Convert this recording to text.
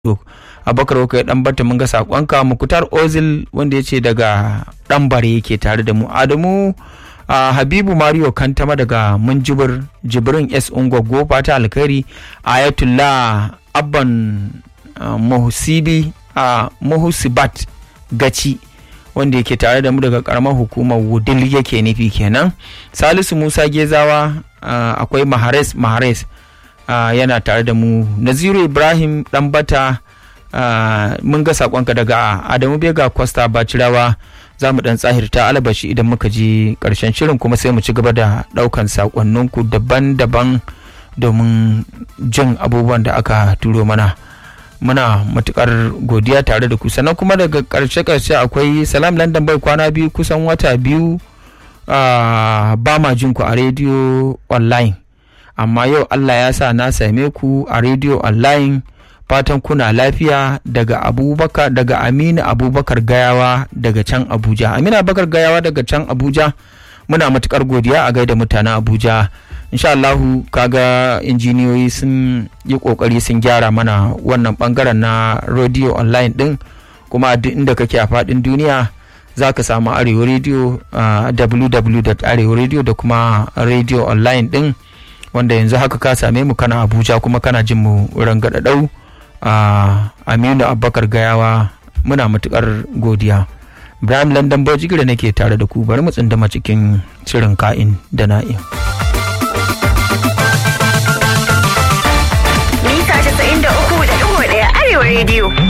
Abubakar Okai dan bata mun ga sakonka. Mukutar Ozil wanda yace daga dan bare yake tare da mu. Adamu Habibu Mario Kantama daga Munjibir, Jibrin S Ungwaggo fata alkhairi. Ayatullah Abban Muhusibat Gaci wanda yake tare da mu daga karamar hukumar Wudil yake nufi kenan. Salisu Musa Gezawa akwai Mahares yana tare da mu. Naziru Ibrahim Ɗanbata mun ga sakonka daga Adamu Bega Costa Bacirawa. Za mu dan tsahirta alabashi idan muka ji karshen shirin kuma sai mu ci gaba da daukan sakonninku daban-daban domin jin abubuwan da aka turo mana. Muna matukar godiya tare da ku. Sannan kuma daga karshe akwai Salam London bai kwana biyu kusan wata biyu ba ma jin ku a rediyo online, amma yau Allah ya sa na same ku a rediyo online. Fatan kuna lafiya daga Aminu Abubakar Gayawa daga can Abuja. Aminu Abubakar Gayawa daga can Abuja, muna matukar godiya a gaida mutanen Abuja. Insha Allahu kaga injiniyoyi sun yi kokari sun gyara mana wannan bangaren na radio online din, kuma duk inda kake a fadin duniya zaka samu Arewa Radio, www.arewaradio da kuma radio online din, wanda yanzu haka ka same mu kana Abuja kuma kana jin mu rangadadau. Aminu Abubakar Gayawa muna matukar godiya. Ibrahim London Bojigire nake tare da ku, bari mu tsindama cikin shirin ka'in da na'in. Mita 93.1 Arewa Radio.